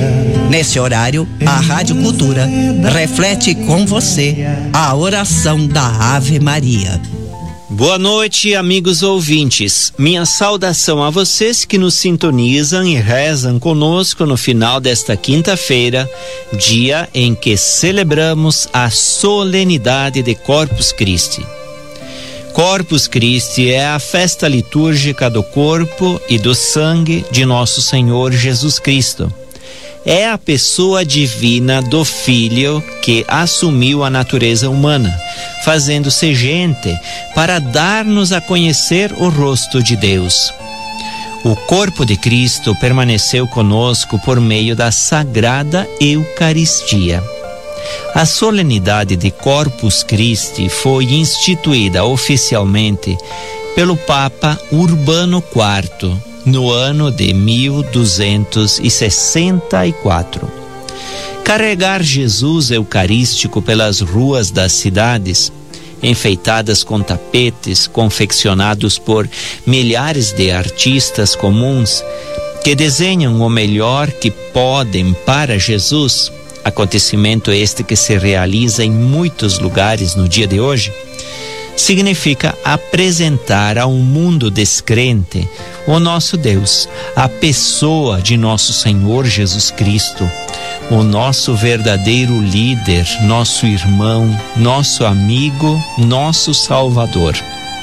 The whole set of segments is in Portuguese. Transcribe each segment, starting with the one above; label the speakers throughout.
Speaker 1: Nesse horário, a Rádio Cultura reflete com você a oração da Ave Maria.
Speaker 2: Boa noite, amigos ouvintes. Minha saudação a vocês que nos sintonizam e rezam conosco no final desta quinta-feira, dia em que celebramos a solenidade de Corpus Christi. Corpus Christi é a festa litúrgica do corpo e do sangue de nosso Senhor Jesus Cristo. É a pessoa divina do Filho que assumiu a natureza humana, fazendo-se gente para dar-nos a conhecer o rosto de Deus. O corpo de Cristo permaneceu conosco por meio da Sagrada Eucaristia. A solenidade de Corpus Christi foi instituída oficialmente pelo Papa Urbano IV no ano de 1264. Carregar Jesus Eucarístico pelas ruas das cidades, enfeitadas com tapetes confeccionados por milhares de artistas comuns que desenham o melhor que podem para Jesus, acontecimento este que se realiza em muitos lugares no dia de hoje, significa apresentar ao mundo descrente o nosso Deus, a pessoa de nosso Senhor Jesus Cristo, o nosso verdadeiro líder, nosso irmão, nosso amigo, nosso Salvador.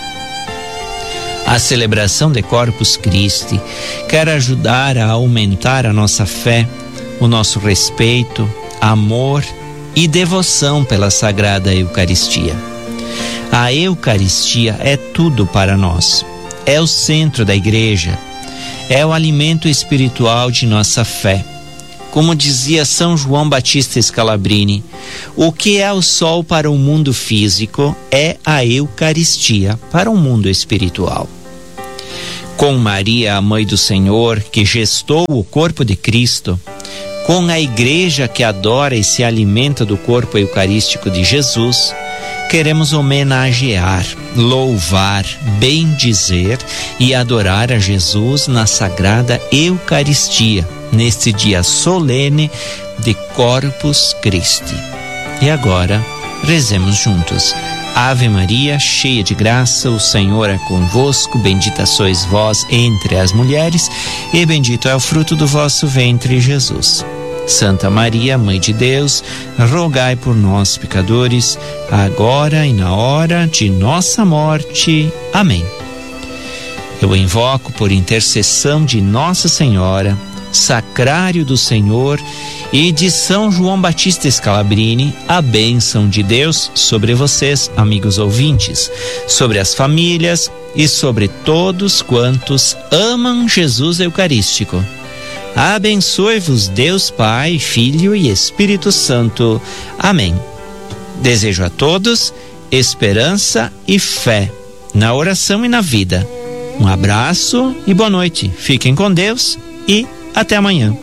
Speaker 2: A celebração de Corpus Christi quer ajudar a aumentar a nossa fé, o nosso respeito, amor e devoção pela Sagrada Eucaristia. A Eucaristia é tudo para nós. É o centro da igreja. É o alimento espiritual de nossa fé. Como dizia São João Batista Scalabrini, o que é o sol para o mundo físico é a Eucaristia para o mundo espiritual. Com Maria, a mãe do Senhor, que gestou o corpo de Cristo, com a igreja que adora e se alimenta do corpo eucarístico de Jesus, queremos homenagear, louvar, bendizer e adorar a Jesus na Sagrada Eucaristia, neste dia solene de Corpus Christi. E agora, rezemos juntos. Ave Maria, cheia de graça, o Senhor é convosco, bendita sois vós entre as mulheres, e bendito é o fruto do vosso ventre, Jesus. Santa Maria, Mãe de Deus, rogai por nós, pecadores, agora e na hora de nossa morte. Amém. Eu invoco por intercessão de Nossa Senhora, Sacrário do Senhor e de São João Batista Scalabrini, a bênção de Deus sobre vocês, amigos ouvintes, sobre as famílias e sobre todos quantos amam Jesus Eucarístico. Abençoe-vos Deus Pai, Filho e Espírito Santo. Amém. Desejo a todos esperança e fé na oração e na vida. Um abraço e boa noite. Fiquem com Deus e até amanhã.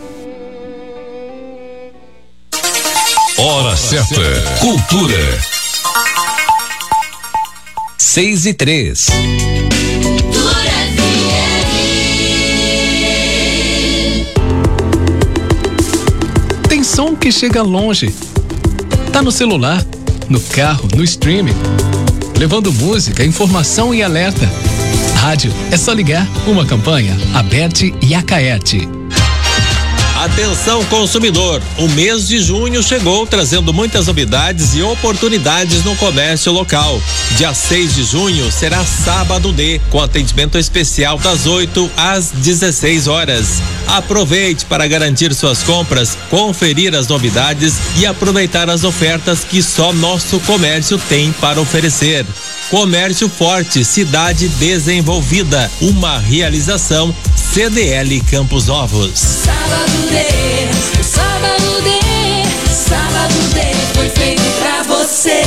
Speaker 3: Hora certa. Cultura. 6:03.
Speaker 4: Tem som que chega longe. Tá no celular, no carro, no streaming, levando música, informação e alerta. Rádio, é só ligar. Uma campanha, Aberte e Acaete.
Speaker 5: Atenção consumidor, o mês de junho chegou trazendo muitas novidades e oportunidades no comércio local. Dia 6 de junho será sábado com atendimento especial das 8 às 16 horas. Aproveite para garantir suas compras, conferir as novidades e aproveitar as ofertas que só nosso comércio tem para oferecer. Comércio Forte, cidade desenvolvida, uma realização CDL Campos Novos.
Speaker 6: Sábado D foi feito pra você.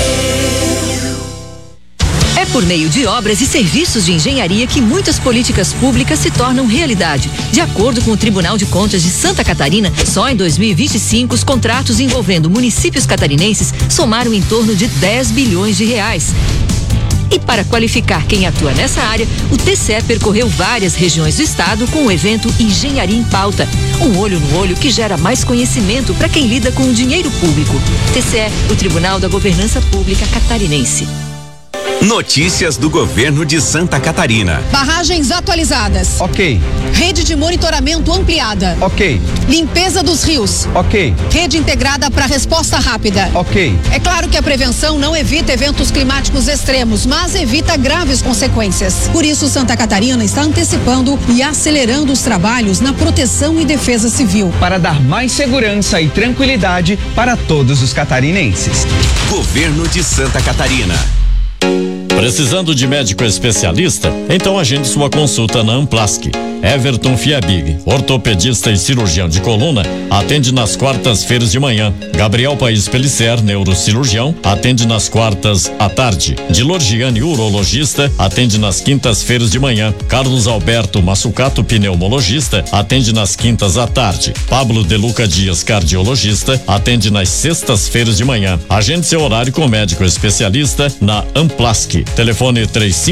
Speaker 7: É por meio de obras e serviços de engenharia que muitas políticas públicas se tornam realidade. De acordo com o Tribunal de Contas de Santa Catarina, só em 2025 os contratos envolvendo municípios catarinenses somaram em torno de 10 bilhões de reais. E para qualificar quem atua nessa área, o TCE percorreu várias regiões do estado com o evento Engenharia em Pauta. Um olho no olho que gera mais conhecimento para quem lida com o dinheiro público. TCE, o Tribunal da Governança Pública Catarinense.
Speaker 3: Notícias do governo de Santa Catarina.
Speaker 8: Barragens atualizadas.
Speaker 3: Ok.
Speaker 8: Rede de monitoramento ampliada.
Speaker 3: Ok.
Speaker 8: Limpeza dos rios.
Speaker 3: Ok.
Speaker 8: Rede integrada para resposta rápida.
Speaker 3: Ok.
Speaker 8: É claro que a prevenção não evita eventos climáticos extremos, mas evita graves consequências. Por isso, Santa Catarina está antecipando e acelerando os trabalhos na proteção e defesa civil.
Speaker 9: Para dar mais segurança e tranquilidade para todos os catarinenses.
Speaker 3: Governo de Santa Catarina.
Speaker 10: Precisando de médico especialista? Então agende sua consulta na Amplasc. Everton Fiabig, ortopedista e cirurgião de coluna, atende nas quartas-feiras de manhã. Gabriel Paes Pellicer, neurocirurgião, atende nas quartas à tarde. Dilor Gianni, urologista, atende nas quintas-feiras de manhã. Carlos Alberto Massucato, pneumologista, atende nas quintas à tarde. Pablo De Luca Dias, cardiologista, atende nas sextas-feiras de manhã. Agende seu horário com médico especialista na Amplasc. Telefone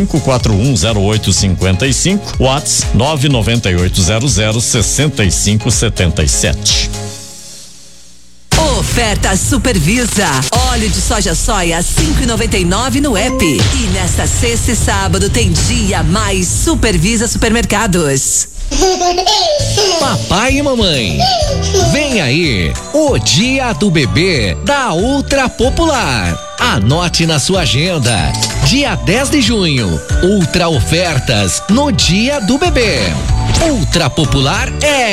Speaker 10: 35410855, WhatsApp 998006577.
Speaker 7: Oferta Supervisa. Óleo de soja soia 5,99 no app. E nesta sexta e sábado tem dia mais Supervisa Supermercados.
Speaker 11: Papai e mamãe, vem aí o Dia do Bebê da Ultra Popular. Anote na sua agenda. Dia 10 de junho, Ultra Ofertas no Dia do Bebê. Ultra Popular é